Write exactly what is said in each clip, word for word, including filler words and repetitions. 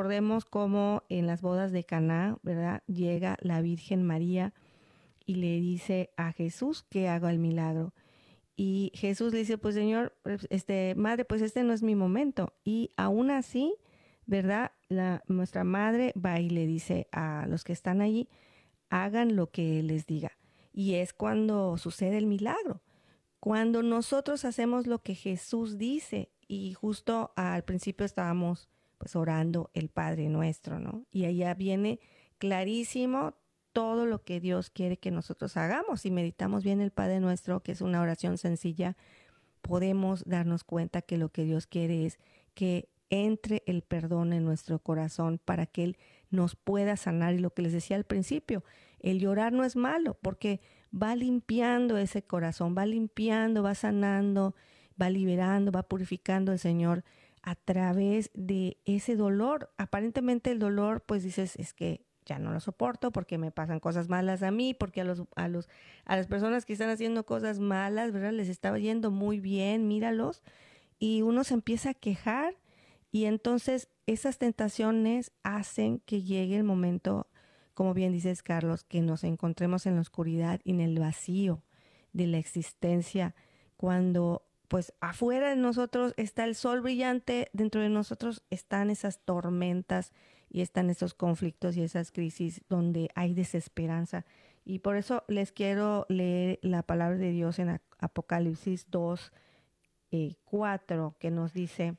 recordemos cómo en las bodas de Caná, ¿verdad? Llega la Virgen María y le dice a Jesús que haga el milagro. Y Jesús le dice, pues Señor, este, madre, pues este no es mi momento. Y aún así, ¿verdad? La, nuestra madre va y le dice a los que están allí, hagan lo que Él les diga. Y es cuando sucede el milagro. Cuando nosotros hacemos lo que Jesús dice, y justo al principio estábamos pues orando el Padre Nuestro, ¿no? Y allá viene clarísimo todo lo que Dios quiere que nosotros hagamos. Si meditamos bien el Padre Nuestro, que es una oración sencilla, podemos darnos cuenta que lo que Dios quiere es que entre el perdón en nuestro corazón para que Él nos pueda sanar. Y lo que les decía al principio, el llorar no es malo porque va limpiando ese corazón, va limpiando, va sanando, va liberando, va purificando el Señor a través de ese dolor. Aparentemente el dolor, pues dices, es que ya no lo soporto porque me pasan cosas malas a mí, porque a los a los a las personas que están haciendo cosas malas, ¿verdad? Les estaba yendo muy bien, míralos, y uno se empieza a quejar y entonces esas tentaciones hacen que llegue el momento, como bien dices, Carlos, que nos encontremos en la oscuridad y en el vacío de la existencia, cuando pues afuera de nosotros está el sol brillante, dentro de nosotros están esas tormentas y están esos conflictos y esas crisis donde hay desesperanza. Y por eso les quiero leer la palabra de Dios en Apocalipsis dos, eh, cuatro, que nos dice,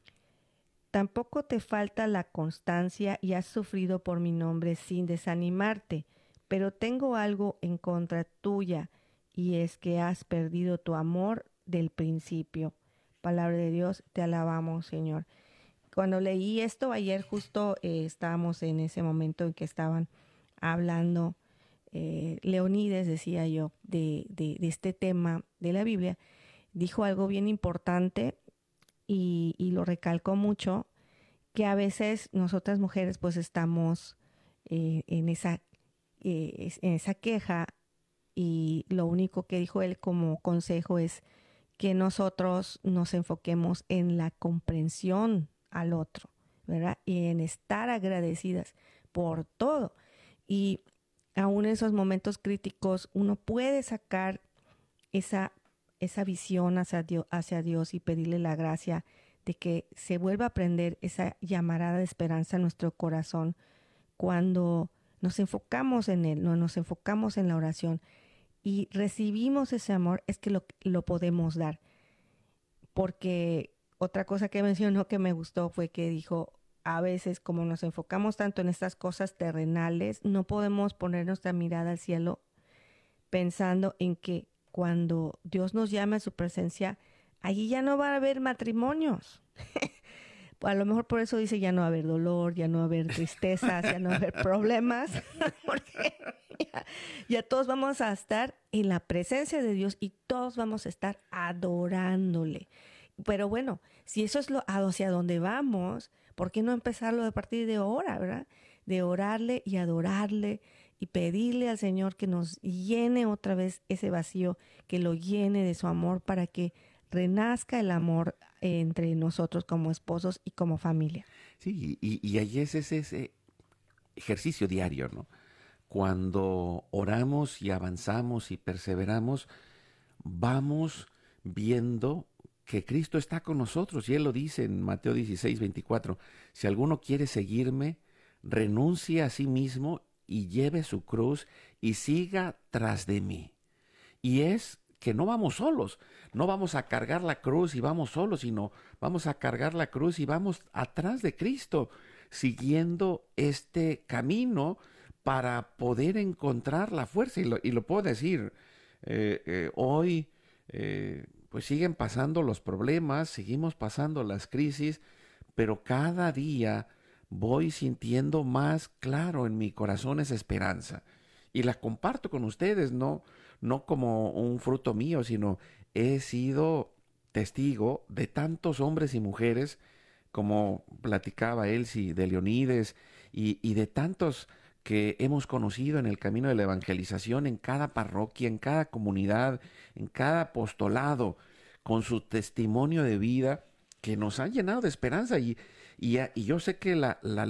tampoco te falta la constancia y has sufrido por mi nombre sin desanimarte, pero tengo algo en contra tuya, y es que has perdido tu amor del principio. Palabra de Dios, te alabamos, Señor. Cuando leí esto ayer, justo eh, estábamos en ese momento en que estaban hablando, eh, Leonides, decía yo, de, de, de este tema de la Biblia, dijo algo bien importante y, y lo recalcó mucho, que a veces nosotras mujeres pues estamos eh, en, esa, eh, en esa queja, y lo único que dijo él como consejo es que nosotros nos enfoquemos en la comprensión al otro, ¿verdad? Y en estar agradecidas por todo. Y aún en esos momentos críticos uno puede sacar esa, esa visión hacia Dios, hacia Dios y pedirle la gracia de que se vuelva a prender esa llamarada de esperanza en nuestro corazón cuando nos enfocamos en Él, no nos enfocamos en la oración y recibimos ese amor, es que lo, lo podemos dar. Porque otra cosa que mencionó que me gustó fue que dijo, a veces como nos enfocamos tanto en estas cosas terrenales, no podemos poner nuestra mirada al cielo pensando en que cuando Dios nos llame a su presencia, allí ya no va a haber matrimonios. A lo mejor por eso dice ya no va a haber dolor, ya no va a haber tristezas, ya no va a haber problemas, porque ya, ya todos vamos a estar en la presencia de Dios y todos vamos a estar adorándole. Pero bueno, si eso es lo hacia donde vamos, ¿por qué no empezarlo a partir de ahora, verdad? De orarle y adorarle y pedirle al Señor que nos llene otra vez ese vacío, que lo llene de su amor para que renazca el amor entre nosotros como esposos y como familia. Sí, y, y ahí es ese, ese ejercicio diario, ¿no? Cuando oramos y avanzamos y perseveramos, vamos viendo que Cristo está con nosotros. Y Él lo dice en Mateo dieciséis, veinticuatro. Si alguno quiere seguirme, renuncie a sí mismo y lleve su cruz y siga tras de mí. Y es que no vamos solos, no vamos a cargar la cruz y vamos solos, sino vamos a cargar la cruz y vamos atrás de Cristo, siguiendo este camino para poder encontrar la fuerza. Y lo, y lo puedo decir, eh, eh, hoy eh, pues siguen pasando los problemas, seguimos pasando las crisis, pero cada día voy sintiendo más claro en mi corazón esa esperanza. Y la comparto con ustedes, no, no como un fruto mío, sino he sido testigo de tantos hombres y mujeres, como platicaba Elsie, de Leonides, y, y de tantos que hemos conocido en el camino de la evangelización, en cada parroquia, en cada comunidad, en cada apostolado, con su testimonio de vida, que nos han llenado de esperanza. Y, y, y yo sé que la, la